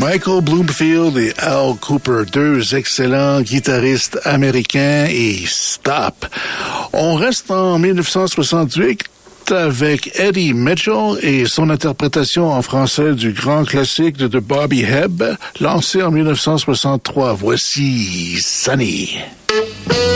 Michael Bloomfield et Al Cooper, deux excellents guitaristes américains, et Stop. On reste en 1968 avec Eddie Mitchell et son interprétation en français du grand classique de Bobby Hebb, lancé en 1963. Voici Sunny.